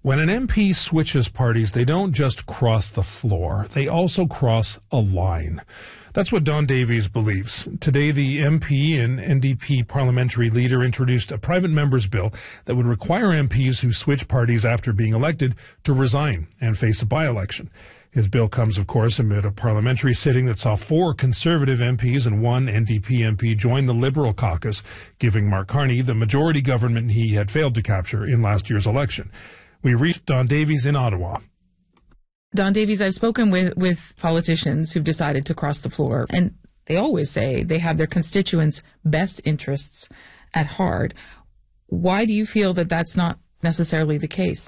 When an MP switches parties, they don't just cross the floor, they also cross a line. That's what Don Davies believes. Today, the MP and NDP parliamentary leader introduced a private member's bill that would require MPs who switch parties after being elected to resign and face a by-election. His bill comes, of course, amid a parliamentary sitting that saw 4 Conservative MPs and 1 NDP MP join the Liberal caucus, giving Mark Carney the majority government he had failed to capture in last year's election. We reached Don Davies in Ottawa. Don Davies, I've spoken with politicians who've decided to cross the floor, and they always say they have their constituents' best interests at heart. Why do you feel that that's not necessarily the case?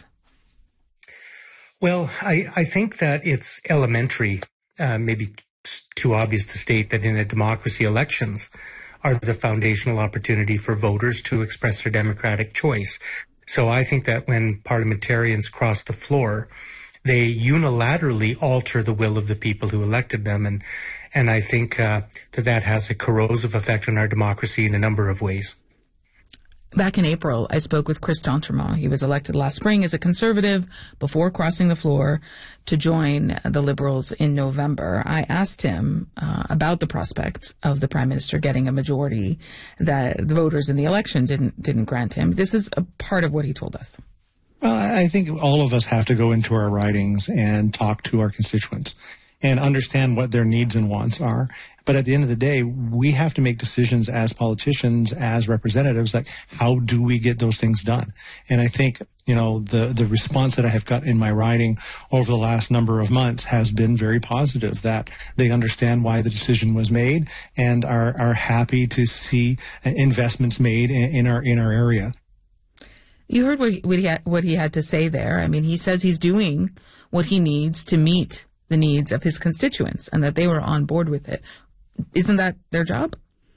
Well, I think that it's elementary, maybe too obvious to state that in a democracy, elections are the foundational opportunity for voters to express their democratic choice. So I think that when parliamentarians cross the floor, they unilaterally alter the will of the people who elected them. And I think that has a corrosive effect on our democracy in a number of ways. Back in April, I spoke with Chris d'Entremont. He was elected last spring as a Conservative before crossing the floor to join the Liberals in November. I asked him about the prospect of the Prime Minister getting a majority that the voters in the election didn't grant him. This is a part of what he told us. Well, I think all of us have to go into our ridings and talk to our constituents and understand what their needs and wants are. But at the end of the day, we have to make decisions as politicians, as representatives, like how do we get those things done? And I think, the response that I have got in my riding over the last number of months has been very positive, that they understand why the decision was made and are happy to see investments made in our area. You heard what he had to say there. I mean, he says he's doing what he needs to meet the needs of his constituents and that they were on board with it. Isn't that their job?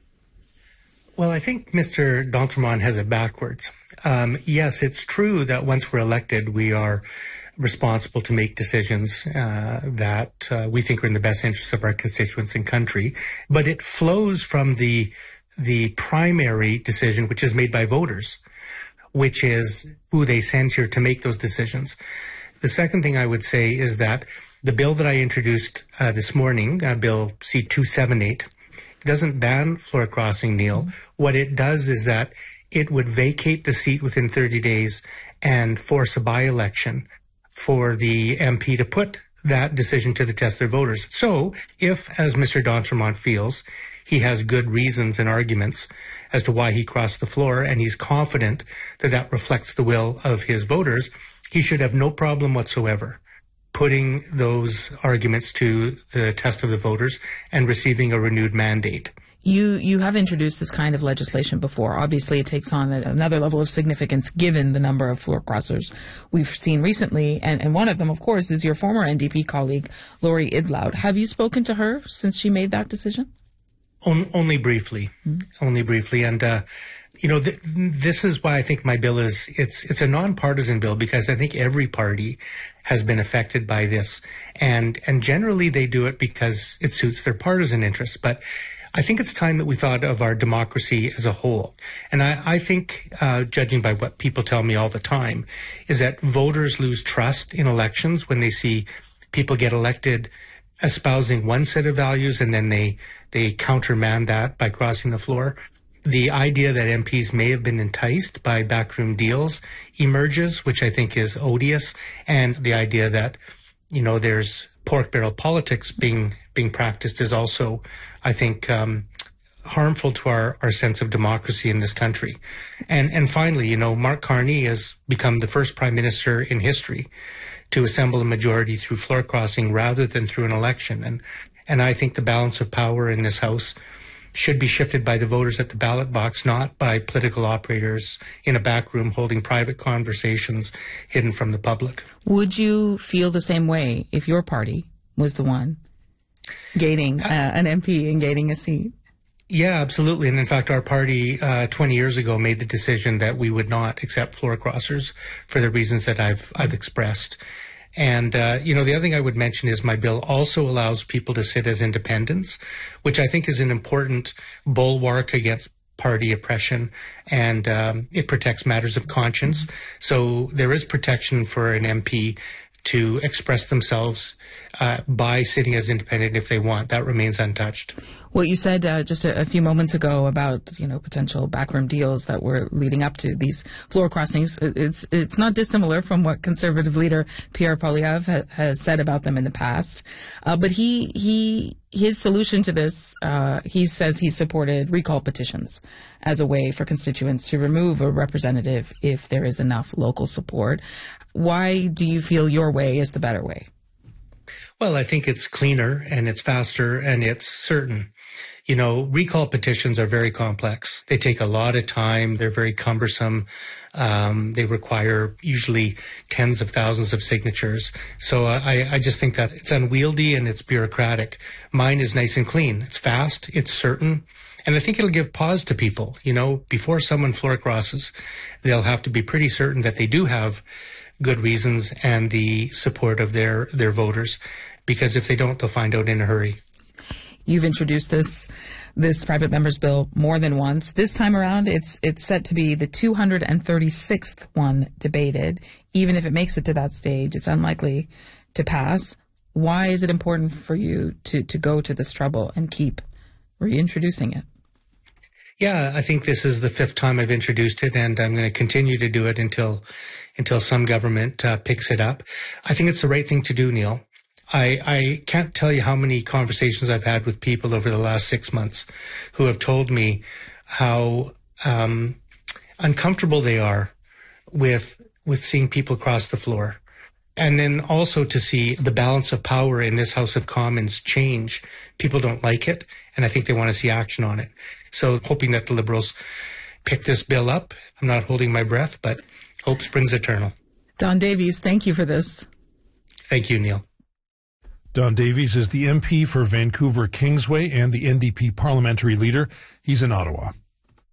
Well, I think Mr. d'Entremont has it backwards. Yes, it's true that once we're elected, we are responsible to make decisions that we think are in the best interests of our constituents and country. But it flows from the primary decision, which is made by voters, which is who they send here to make those decisions. The second thing I would say is that the bill that I introduced this morning, Bill C-278, doesn't ban floor crossing, Neil. What it does is that it would vacate the seat within 30 days and force a by-election for the MP to put that decision to the test of their voters. So if, as Mr. d'Entremont feels, he has good reasons and arguments as to why he crossed the floor, and he's confident that that reflects the will of his voters, he should have no problem whatsoever putting those arguments to the test of the voters and receiving a renewed mandate. You have introduced this kind of legislation before. Obviously, it takes on another level of significance given the number of floor crossers we've seen recently. And one of them, of course, is your former NDP colleague, Laurie Idlout. Have you spoken to her since she made that decision? Only briefly. Only briefly. And, this is why I think my bill it's a nonpartisan bill, because I think every party has been affected by this. And generally they do it because it suits their partisan interests. But I think it's time that we thought of our democracy as a whole. And I think, judging by what people tell me all the time, is that voters lose trust in elections when they see people get elected espousing one set of values and then they countermand that by crossing the floor. The idea that MPs may have been enticed by backroom deals emerges, which I think is odious. And the idea that, there's pork barrel politics being practiced is also, I think, harmful to our sense of democracy in this country. And finally, Mark Carney has become the first Prime Minister in history to assemble a majority through floor crossing rather than through an election. And I think the balance of power in this House should be shifted by the voters at the ballot box, not by political operators in a back room holding private conversations hidden from the public. Would you feel the same way if your party was the one gaining an MP and gaining a seat? Yeah, absolutely. And in fact, our party 20 years ago made the decision that we would not accept floor crossers for the reasons that I've expressed. And, the other thing I would mention is my bill also allows people to sit as independents, which I think is an important bulwark against party oppression, and it protects matters of conscience. So there is protection for an MP to express themselves by sitting as independent if they want. That remains untouched. What you said just a few moments ago about potential backroom deals that were leading up to these floor crossings, it's not dissimilar from what Conservative leader Pierre Poilievre has said about them in the past. But his solution to this, he says he supported recall petitions as a way for constituents to remove a representative if there is enough local support. Why do you feel your way is the better way? Well, I think it's cleaner and it's faster and it's certain. Recall petitions are very complex. They take a lot of time. They're very cumbersome. They require usually tens of thousands of signatures. So I just think that it's unwieldy and it's bureaucratic. Mine is nice and clean. It's fast. It's certain. And I think it'll give pause to people. Before someone floor crosses, they'll have to be pretty certain that they do have good reasons and the support of their voters, because if they don't, they'll find out in a hurry. You've introduced this private member's bill more than once. This time around, it's set to be the 236th one debated. Even if it makes it to that stage, it's unlikely to pass. Why is it important for you to go to this trouble and keep reintroducing it? Yeah, I think this is the fifth time I've introduced it, and I'm going to continue to do it until some government picks it up. I think it's the right thing to do, Neil. I can't tell you how many conversations I've had with people over the last 6 months who have told me how uncomfortable they are with seeing people cross the floor. And then also to see the balance of power in this House of Commons change. People don't like it, and I think they want to see action on it. So hoping that the Liberals pick this bill up. I'm not holding my breath, but hope springs eternal. Don Davies, thank you for this. Thank you, Neil. Don Davies is the MP for Vancouver Kingsway and the NDP parliamentary leader. He's in Ottawa.